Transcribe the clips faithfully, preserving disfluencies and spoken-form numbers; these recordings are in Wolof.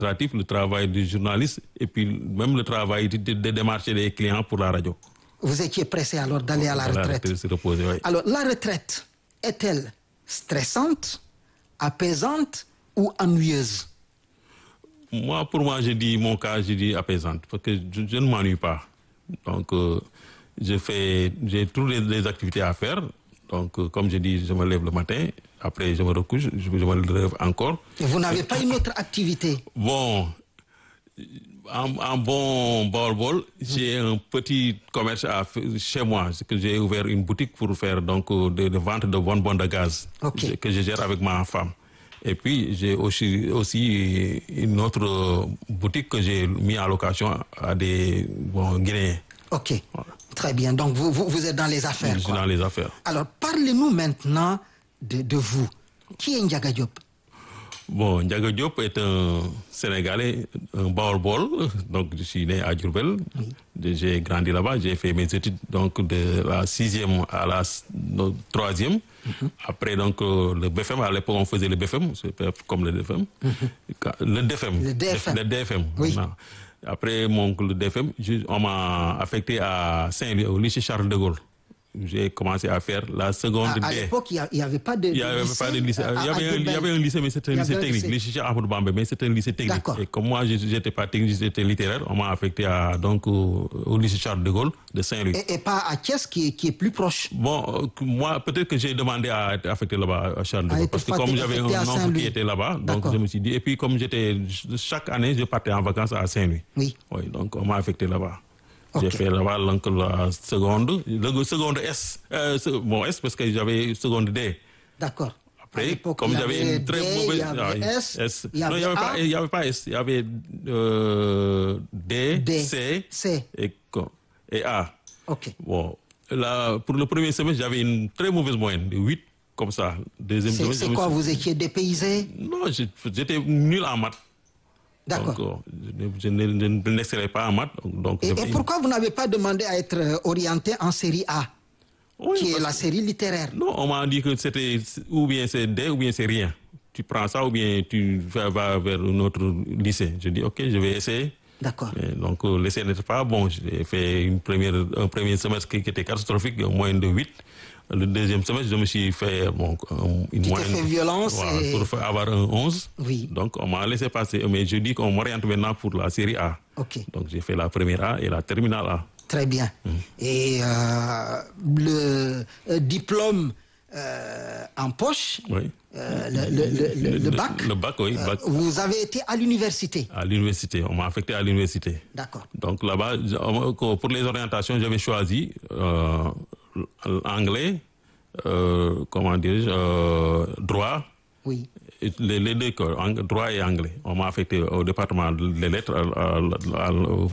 administratif, le travail du journaliste et puis même le travail de, de, de démarcher les clients pour la radio. Vous étiez pressé alors d'aller à la retraite. La se reposer, oui. Alors, la retraite est-elle stressante, apaisante ou ennuyeuse? Moi, pour moi, je dis, mon cas, je dis apaisante, parce que je, je ne m'ennuie pas. Donc, euh, je fais, j'ai toutes les, les activités à faire. Donc, euh, comme je dis, je me lève le matin, après je me recouche, je, je me lève encore. Et vous n'avez pas une autre activité? Bon, en, en bon bol-bol, j'ai un petit commerce à, chez moi, que j'ai ouvert une boutique pour faire donc de, de vente de bonbons de gaz, okay. que je gère avec ma femme. Et puis, j'ai aussi, aussi une autre boutique que j'ai mis en location à des bon, Guinéens. Ok, voilà. Très bien. Donc, vous, vous, vous êtes dans les affaires. Je suis quoi. dans les affaires. Alors, parlez-nous maintenant de, de vous. Qui est Ndiaga Diop? Bon, Ndiaga Diop est un Sénégalais, un baol-bol. Donc, je suis né à Diourbel. Oui. J'ai grandi là-bas. J'ai fait mes études donc, de la sixième à la troisième. Mm-hmm. Après, donc, euh, le B F M, à l'époque, on faisait le B F M, c'est comme le D F M. Mm-hmm. Le D F M. Le D F M. Le D F M. Oui. Non. Après mon le D F M, on m'a affecté à Saint-Louis, au lycée Charles de Gaulle. J'ai commencé à faire la seconde à, D. À l'époque, il n'y avait pas de, il y avait lycée. Pas de lycée. À, il, y avait un, il y avait un lycée, mais c'était un lycée technique. Le lycée Amadou Bamba, mais c'était un lycée technique. Et comme moi, je n'étais pas technique, j'étais littéraire, on m'a affecté à, donc, au, au lycée Charles de Gaulle de Saint-Louis. Et, et pas à Thiès, qui est, qui est plus proche? Bon, moi, peut-être que j'ai demandé à être affecté là-bas à Charles de Gaulle. Parce que comme j'avais un oncle qui était là-bas, donc je me suis dit. Et puis, comme j'étais. Chaque année, je partais en vacances à Saint-Louis. Oui. Oui, donc on m'a affecté là-bas. Okay. J'ai fait là-bas la seconde, le seconde S, euh, bon S parce que j'avais seconde D. D'accord. Après, comme j'avais une très mauvaise... Il y avait S, S. Il y avait non, il n'y avait, pas, il y avait pas S, il y avait euh, D, D, C, C. Et, et A. Ok. Bon, là, pour le premier semestre, j'avais une très mauvaise moyenne, de huit, comme ça. Deuxième semestre... C'est quoi, suis... vous étiez dépaysé? Non, j'étais nul en maths. D'accord. Donc, je n'excellais pas en maths. Donc, et, et pourquoi vous n'avez pas demandé à être orienté en série A, oui, qui est la série littéraire? Non, on m'a dit que c'était ou bien c'est D ou bien c'est rien. Tu prends ça ou bien tu vas vers un autre lycée. Je dis ok, je vais essayer. D'accord. Donc l'essai n'était pas bon. J'ai fait une première, un premier semestre qui était catastrophique, une moyenne de huit. Le deuxième semestre, je me suis fait bon, une tu moyenne. Fait violence voilà, et... pour avoir un onze. Oui. Donc on m'a laissé passer. Mais je dis qu'on m'oriente maintenant pour la série A. Ok. Donc j'ai fait la première A et la terminale A. Très bien. Mmh. Et euh, le euh, diplôme euh, en poche, oui. euh, le, le, le, le bac, le bac, oui. Bac. Euh, vous avez été à l'université? À l'université, on m'a affecté à l'université. D'accord. Donc là-bas, pour les orientations, j'avais choisi euh, anglais, euh, comment dire, euh, droit. Oui. Les, les deux corps, droit et anglais. On m'a affecté au département des lettres à, à, à,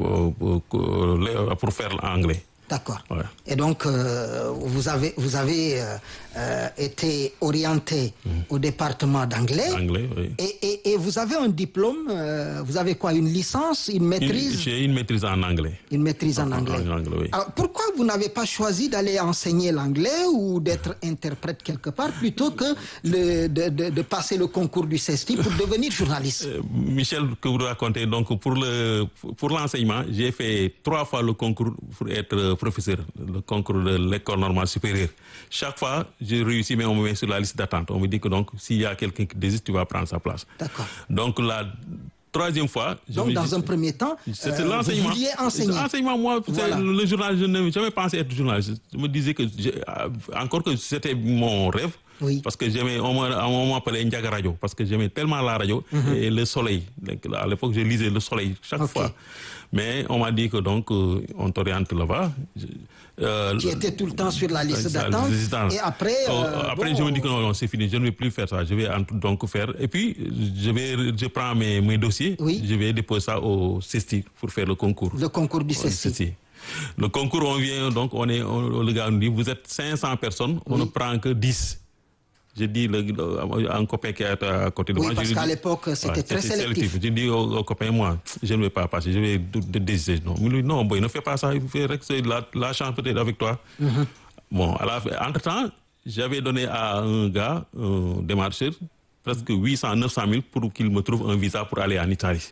à, pour faire l'anglais. D'accord. Ouais. Et donc, euh, vous avez, vous avez euh, euh, été orienté mmh. au département d'anglais. Anglais, oui. Et, et, et vous avez un diplôme, euh, vous avez quoi, une licence, une maîtrise? J'ai une maîtrise en anglais. Une maîtrise en, en anglais. En anglais oui. Alors, pourquoi vous n'avez pas choisi d'aller enseigner l'anglais ou d'être interprète quelque part plutôt que le, de, de, de passer le concours du C E S T I pour devenir journaliste? euh, Michel, que vous racontez, donc pour le pour l'enseignement, j'ai fait trois fois le concours pour être professeur, le concours de l'école normale supérieure. Chaque fois, j'ai réussi, mais on me met sur la liste d'attente. On me dit que donc, s'il y a quelqu'un qui désiste, tu vas prendre sa place. D'accord. Donc, la troisième fois... Donc, dans un premier temps, c'était euh, l'enseignement. Vous vouliez enseigner. L'enseignement, moi, voilà. le journal, je n'avais jamais pensé être journaliste. Je me disais que, encore que c'était mon rêve, oui. Parce que j'aimais, on m'appelait Ndiaga Radio, parce que j'aimais tellement la radio mm-hmm. et le soleil. Donc, à l'époque, je lisais le soleil chaque okay. fois. Mais on m'a dit que donc, euh, on t'oriente là-bas. Euh, qui était tout le temps sur la liste d'attente. Et après, euh, après bon, je me dis que non, non c'est fini, je ne vais plus faire ça. Je vais donc faire. Et puis, je vais, je prends mes, mes dossiers, oui. je vais déposer ça au C E S T I pour faire le concours. Le concours du C E S T I. Le concours, on vient, donc, on est, on, le gars nous dit, vous êtes cinq cents personnes, on oui. ne prend que dix. J'ai dit le, le, un copain qui est à côté de oui, moi. Parce qu'à l'époque, c'était ouais, très sélectif. J'ai dit au, au copain, moi, je ne vais pas passer, je vais désister. Non, il lui dit, non, boy, ne fais pas ça, il faut rester la, la chance peut-être avec toi. Mm-hmm. Bon, entre-temps, j'avais donné à un gars, un démarcheur, presque huit cents, neuf cent mille pour qu'il me trouve un visa pour aller en Italie.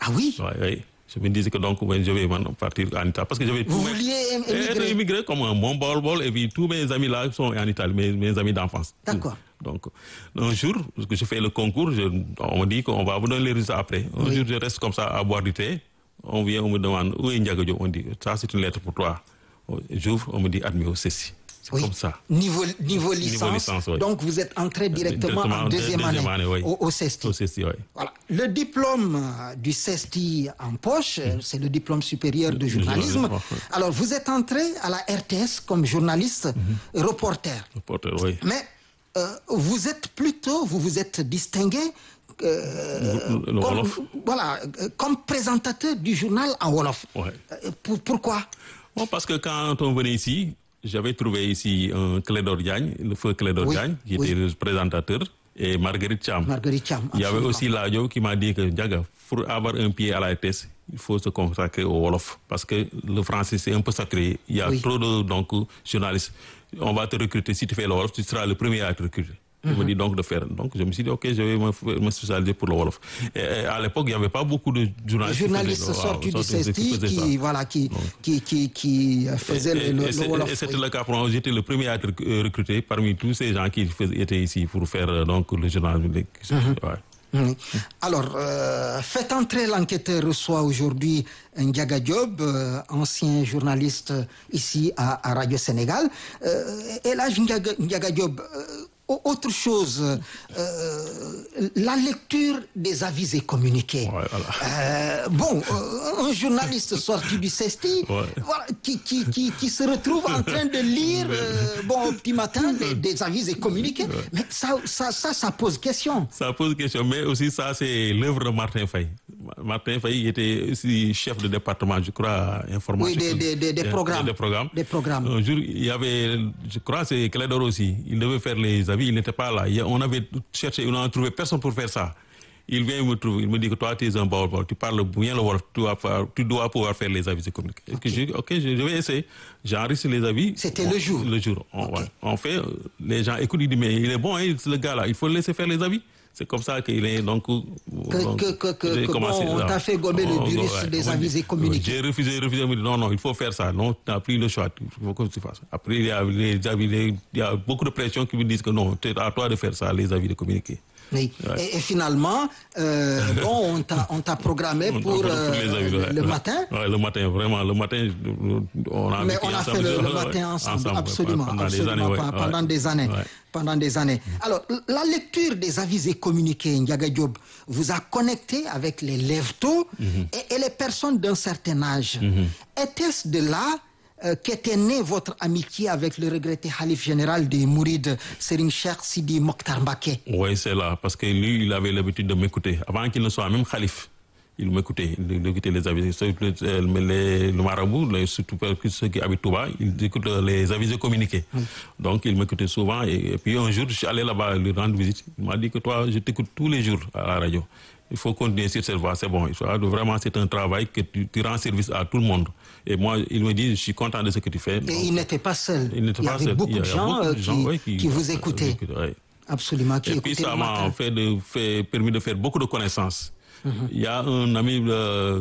Ah oui? Ouais, ouais. Je me disais que donc ouais, je vais maintenant partir en Italie parce que j'avais Vous tous mes- vouliezém- être émigrer? immigré comme un bon bol bol et puis tous mes amis là sont en Italie, mes, mes amis d'enfance. D'accord. Donc un jour que je fais le concours, je, on me dit qu'on va vous donner les résultats après. Un Oui. jour je reste comme ça à boire du thé, on vient, on me demande où est Ndiaga Diop, on dit ça c'est une lettre pour toi. J'ouvre, on me dit admis au CESTI. C'est Oui. comme ça. Niveau, niveau licence. licence, oui. Donc, vous êtes entré directement, Directement en deuxième, deuxième année, année, oui. au, au CESTI. Au CESTI, oui. Voilà. Le diplôme euh, du CESTI en poche, euh, c'est le diplôme supérieur de journalisme. journalisme, oui. Alors, vous êtes entré à la R T S comme journaliste, reporter. Reporter, oui. Mais euh, vous êtes plutôt, vous vous êtes distingué euh, Le- le comme, Wolof. voilà, euh, comme présentateur du journal en Wolof. Ouais. Euh, pour- pourquoi? Bon, parce que quand on venait ici, j'avais trouvé ici un Clédor Diagne, le feu Clédor Oui, Diagne, qui oui. était le présentateur, et Marguerite Cham. Marguerite Cham, Il y avait absolument. aussi Ladio qui m'a dit que, Diaga, pour avoir un pied à la R T S, il faut se consacrer au Wolof. Parce que le français, c'est un peu sacré. Il y a Oui. trop de donc, journalistes. On va te recruter. Si tu fais le Wolof, tu seras le premier à être recruté. Il me dit donc de faire. Donc je me suis dit, ok, je vais me, me spécialiser pour le Wolof. Et, et à l'époque, il n'y avait pas beaucoup de Les journalistes. journalistes qui faisaient- sortis du waaw, sortis CESTI faisaient qui, ça. voilà, qui, qui, qui, qui faisaient Et, le, le, et le c'est- Wolof. et c'était oui. le cas pour moi. J'étais le premier à être euh, recruté parmi tous ces gens qui faisaient- étaient ici pour faire euh, donc, le journal. Ouais. Oui. Alors, euh, faites entrer l'enquêteur reçoit aujourd'hui Ndiaga Diop, euh, ancien journaliste ici à, à Radio Sénégal. Euh, et là, Ndiaga, Ndiaga Diop, euh, au- autre chose, euh, la lecture des avis et communiqués. Ouais, voilà. Euh, bon, euh, un journaliste sorti du CESTI, Ouais. voilà, qui, qui, qui, qui se retrouve en train de lire, euh, bon, au petit matin, des, des avis et communiqués. Mais ça, ça, ça, ça pose question. Ça pose question, mais aussi ça, c'est l'œuvre de Martin Faye. Martin Faye était aussi chef de département, je crois, informatique. Oui, des, des, des, des programmes. Des, programmes. Des programmes. Un jour, il y avait, je crois, c'est Clédor aussi. Il devait faire les avis, il n'était pas là. Il y a- On avait cherché, on n'a trouvé personne pour faire ça. Il vient me trouver, il me dit que toi, tu es un bon, tu parles bien le Wolof, tu dois, faire- tu dois pouvoir faire les avis et communiquer. Est-ce que j'ai dit, ok, je, je vais essayer. J'enregistre les avis. C'était On- le jour. Le jour. On, Ok. ouais. On fait, euh, les gens écoutent, ils disent, mais il est bon, hein, ce gars-là, il faut le laisser faire les avis. C'est comme ça qu'il est donc. Que, donc, que, que, que, j'ai que commencé, bon, on là. t'a fait gober le Oh, virus ouais, des ouais. avis et communiqués. J'ai refusé, refusé, il me dit non, non, il faut faire ça. Non, tu n'as plus le choix, il faut que tu fasses. Après, il y a les avis, les- il y a beaucoup de pression qui me disent que non, c'est à toi de faire ça, les avis de communiquer. Oui. Ouais. Et, et finalement, euh, bon, on t'a, on t'a programmé On- pour, on- euh, les avis, le, ouais. le Ouais. matin. Ouais, le matin, vraiment, le matin, on a Mais vécu on a ensemble, fait le, le ouais, matin ensemble, ouais, absolument, pendant absolument, des années, ouais, pe- ouais. pendant des années, Ouais. pendant des années. Alors, la lecture des avis et communiqués, Ndiaga Diop, vous a connecté avec les lève-tôt et, et les personnes d'un certain âge. Était-ce de là euh, qu'était née votre amitié avec le regretté Khalif général des Mourides, Serigne Cheikh Sidi Mokhtar Mbacké? Oui, c'est là, parce que lui, il avait l'habitude de m'écouter. Avant qu'il ne soit même calife, il m'écoutait, il écoutait les avis. Ceux- Les, les, le marabout, les, surtout ceux qui habitent Touba, ils écoutent les avis et communiqués. Donc, il m'écoutait souvent. Et, et puis, un jour, je suis allé là-bas lui rendre visite. Il m'a dit que toi, je t'écoute tous les jours à la radio. Il faut continuer sur cette voie, c'est bon. Il faut- Vraiment, c'est un travail que tu, tu rends service à tout le monde. Et moi, il me dit, je suis content de ce que tu fais. Et Donc, il n'était pas seul. il n'était y pas avait seul. beaucoup Il y a de gens, beaucoup euh, de gens, qui, ouais, qui vous écoutaient. écoutent, ouais. Absolument, qui Et puis écoutaient ça le matin. m'a fait de, fait, permis de faire beaucoup de connaissances. Il y a un ami, euh,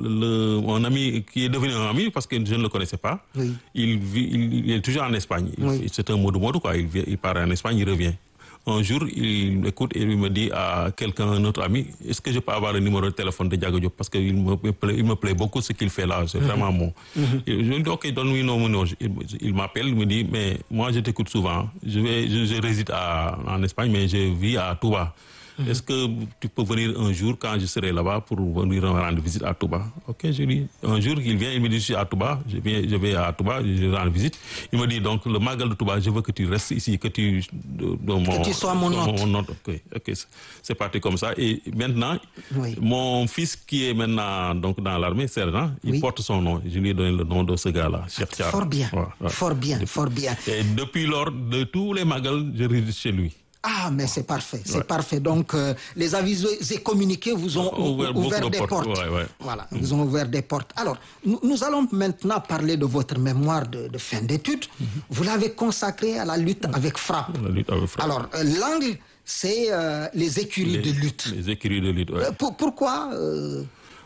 le, un ami qui est devenu un ami parce que je ne le connaissais pas. Oui. Il, vit, il, il est toujours en Espagne. Il- Oui. C'est un mot de mode, quoi. Il, vient- il part en Espagne, il revient. Un jour, il m'écoute et il me dit à quelqu'un, un autre ami, est-ce que je peux avoir le numéro de téléphone de Ndiaga Diop? Parce qu'il me, me plaît, il me plaît beaucoup ce qu'il fait là. C'est vraiment bon. Et je lui dis, ok, donne-lui mon numéro. Il, il m'appelle, il me dit, mais moi, je t'écoute souvent. Je, vais, je, je réside à, en Espagne, mais je vis à Touba. Est-ce que tu peux venir un jour quand je serai là-bas pour venir rendre visite à Touba? Ok, je dis. Un jour, il vient, il me dit, je suis à Touba, je, viens, je vais à Touba, je rends visite. Il me dit, donc, le Magal de Touba, je veux que tu restes ici, que tu... De, de mon, tu sois mon hôte. mon hôte. Ok, ok, c'est parti comme ça. Et maintenant, Oui. mon fils qui est maintenant donc, dans l'armée, sergent, il Oui. porte son nom. Je lui ai donné le nom de ce gars-là, Cheikh Thiar. Fort bien, Ouais, ouais. fort bien, fort bien. Et depuis lors, de tous les Magal, je réside chez lui. Ah, mais c'est parfait, c'est Ouais. parfait. Donc, euh, les avis et communiqués vous ont Ouvert ou- ouvert beaucoup de des portes, portes. ouais, ouais. Voilà, vous ont ouvert des portes. Alors, nous, nous allons maintenant parler de votre mémoire de, de fin d'études. Vous l'avez consacrée à la lutte avec frappe. La lutte avec frappe. Alors, euh, l'angle, c'est euh, les écuries les, de lutte. Les écuries de lutte, ouais. Euh, pour- pourquoi euh,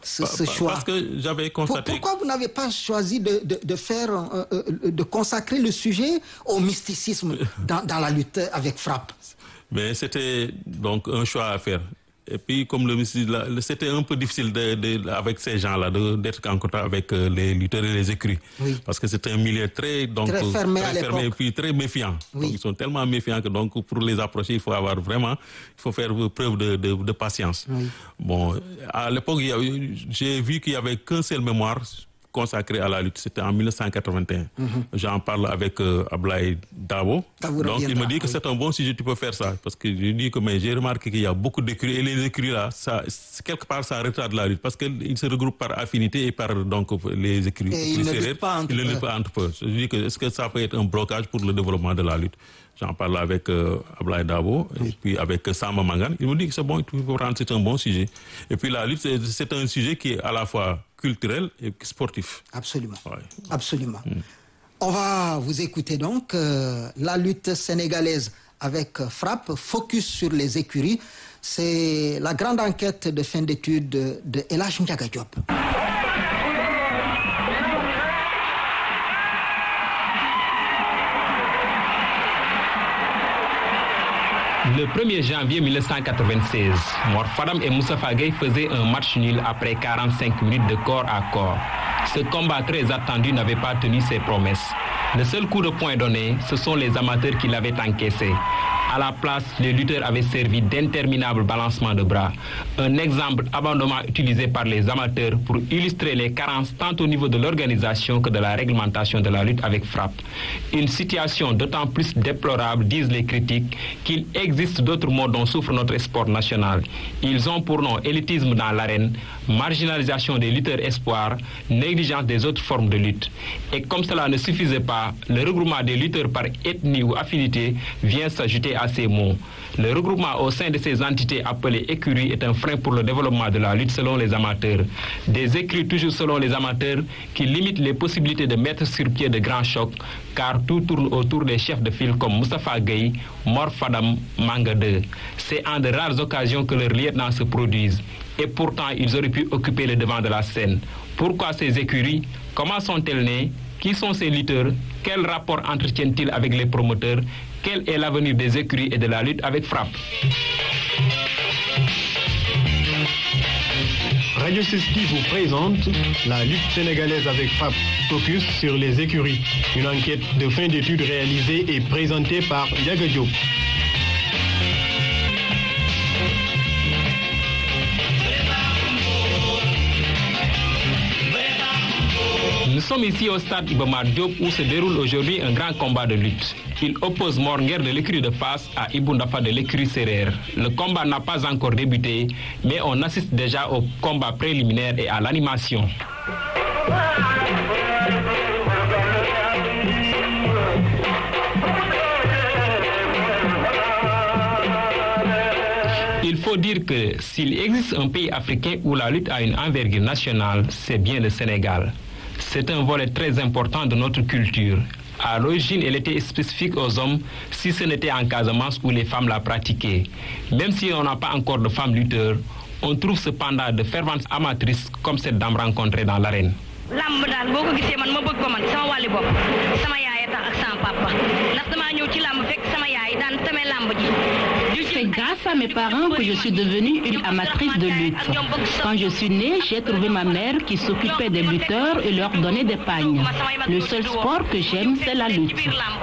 ce, ce choix? Parce que j'avais constaté... Pourquoi vous n'avez pas choisi de, de, de faire, euh, de consacrer le sujet au mysticisme dans, dans la lutte avec frappe? Mais c'était donc un choix à faire. Et puis, comme le ministre, c'était un peu difficile de, de, avec ces gens-là, de, d'être en contact avec les lutteurs et les écuries. Oui. Parce que c'est un milieu très, donc, très fermé, très à fermé et puis très méfiant. Oui. Donc, ils sont tellement méfiants que donc, pour les approcher, il faut avoir vraiment, il faut faire preuve de, de, de patience. Oui. Bon, à l'époque, j'ai vu qu'il n'y avait qu'un seul mémoire consacré à la lutte. C'était en mille neuf cent quatre-vingt-un. Mm-hmm. J'en parle avec euh, Ablaye Dabo. Donc il me dit que oui. c'est un bon sujet, tu peux faire ça. Parce que je dis que mais j'ai remarqué qu'il y a beaucoup d'écuries et les écuries là, ça, quelque part ça retarde la lutte parce qu'ils se regroupent par affinité et par donc les écuries. Et ils ne luttent pas entre eux. Ils ne luttent pas entre eux. Je dis que est-ce que ça peut être un blocage pour le développement de la lutte? J'en parle avec euh, Ablaye Dabo oui. et puis avec euh, Samba Mangane. Il me dit que c'est bon, tu peux prendre, c'est un bon sujet. Et puis la lutte, c'est, c'est un sujet qui est à la fois culturel et sportif. Absolument. Ouais. Absolument. Mm. On va vous écouter donc euh, la lutte sénégalaise avec euh, frappe, focus sur les écuries. C'est la grande enquête de fin d'études de, de El Hadj Ndiaga Diop. Le premier janvier mille neuf cent quatre-vingt-seize, Mor Fadam et Moustapha Gueye faisaient un match nul après quarante-cinq minutes de corps à corps. Ce combat très attendu n'avait pas tenu ses promesses. Le seul coup de poing donné, ce sont les amateurs qui l'avaient encaissé. À la place, les lutteurs avaient servi d'interminables balancements de bras. Un exemple abondamment utilisé par les amateurs pour illustrer les carences tant au niveau de l'organisation que de la réglementation de la lutte avec frappe. Une situation d'autant plus déplorable, disent les critiques, qu'il existe d'autres mots dont souffre notre sport national. Ils ont pour nom élitisme dans l'arène, marginalisation des lutteurs espoirs, négligence des autres formes de lutte. Et comme cela ne suffisait pas, le regroupement des lutteurs par ethnie ou affinité vient s'ajouter à ces mots. Le regroupement au sein de ces entités appelées écuries est un frein pour le développement de la lutte selon les amateurs. Des écuries toujours selon les amateurs qui limitent les possibilités de mettre sur pied de grands chocs car tout tourne autour des chefs de file comme Moustapha Gueye, Mor Fadam, Manga deux. C'est en de rares occasions que leurs lieutenants se produisent. Et pourtant, ils auraient pu occuper le devant de la scène. Pourquoi ces écuries? Comment sont-elles nées? Qui sont ces lutteurs? Quel rapport entretiennent-ils avec les promoteurs? Quel est l'avenir des écuries et de la lutte avec frappe? Radio Sesqui vous présente la lutte sénégalaise avec frappe, focus sur les écuries. Une enquête de fin d'études réalisée et présentée par Ndiaga Diop. Nous sommes ici au stade Iba Mar Diop où se déroule aujourd'hui un grand combat de lutte. Il oppose Mor Nguer de l'écurie de Fass à Ibou Ndafa de l'écurie Sérère. Le combat n'a pas encore débuté, mais on assiste déjà au combat préliminaire et à l'animation. Il faut dire que s'il existe un pays africain où la lutte a une envergure nationale, c'est bien le Sénégal. C'est un volet très important de notre culture. À l'origine, elle était spécifique aux hommes, si ce n'était en Casamance où les femmes la pratiquaient. Même si on n'a pas encore de femmes lutteurs, on trouve cependant de ferventes amatrices comme cette dame rencontrée dans l'arène. lamb daal boo ko gisee man ma bëgg ko man sama wàlli bopp sama yaay tax ak sama papa ndax damaa ñëw ci lamb fekk sama yaay daan tamee lamb ji. C'est grâce à mes parents que je suis devenue une amatrice de lutte. Quand je suis née, j'ai trouvé ma mère qui s'occupait des lutteurs et leur donnait des pagnes. Le seul sport que j'aime, c'est la lutte.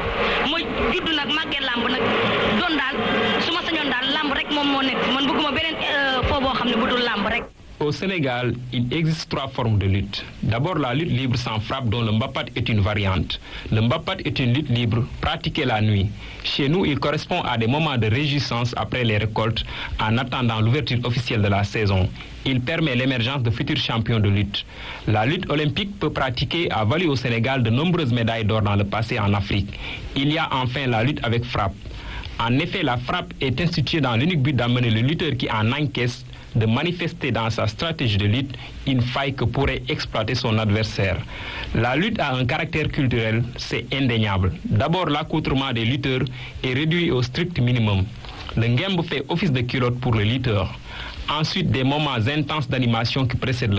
Au Sénégal, il existe trois formes de lutte. D'abord, la lutte libre sans frappe dont le mbapat est une variante. Le mbapat est une lutte libre pratiquée la nuit. Chez nous, il correspond à des moments de réjouissance après les récoltes en attendant l'ouverture officielle de la saison. Il permet l'émergence de futurs champions de lutte. La lutte olympique peu pratiquée a valu au Sénégal de nombreuses médailles d'or dans le passé en Afrique. Il y a enfin la lutte avec frappe. En effet, la frappe est instituée dans l'unique but d'amener le lutteur qui en encaisse de manifester dans sa stratégie de lutte une faille que pourrait exploiter son adversaire. La lutte a un caractère culturel, c'est indéniable. D'abord, l'accoutrement des lutteurs est réduit au strict minimum. Le ngemb fait office de culotte pour le lutteur. Ensuite, des moments intenses d'animation qui précèdent le